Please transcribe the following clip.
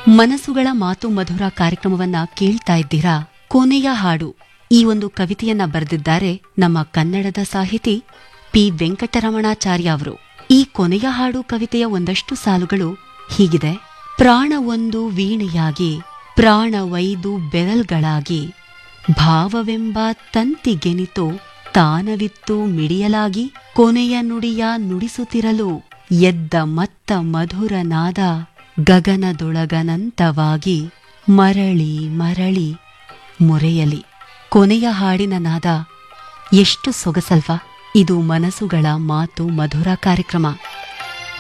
ಮನಸ್ಸುಗಳ ಮಾತು ಮಧುರ ಕಾರ್ಯಕ್ರಮವನ್ನ ಕೇಳ್ತಾ ಇದ್ದೀರಾ. ಕೊನೆಯ ಹಾಡು ಈ ಒಂದು ಕವಿತೆಯನ್ನ ಬರೆದಿದ್ದಾರೆ ನಮ್ಮ ಕನ್ನಡದ ಸಾಹಿತಿ ಪಿ ವೆಂಕಟರಮಣಾಚಾರ್ಯ ಅವರು. ಈ ಕೊನೆಯ ಹಾಡು ಕವಿತೆಯ ಒಂದಷ್ಟು ಸಾಲುಗಳು ಹೀಗಿದೆ. ಪ್ರಾಣವೊಂದು ವೀಣೆಯಾಗಿ ಪ್ರಾಣವೈದು ಬೆರಲ್ಗಳಾಗಿ ಭಾವವೆಂಬ ತಂತಿಗೆನಿತು ತಾನವಿತ್ತು ಮಿಡಿಯಲಾಗಿ ಕೊನೆಯ ನುಡಿಯ ನುಡಿಸುತ್ತಿರಲು ಎದ್ದ ಮತ್ತ ಮಧುರ ನಾದ ಗಗನದೊಳಗನಂತವಾಗಿ ಮರಳಿ ಮರಳಿ ಮುರೆಯಲಿ. ಕೊನೆಯ ಹಾಡಿನ ನಾದ ಎಷ್ಟು ಸೊಗಸಲ್ವಾ. ಇದು ಮನಸ್ಸುಗಳ ಮಾತು ಮಧುರ ಕಾರ್ಯಕ್ರಮ.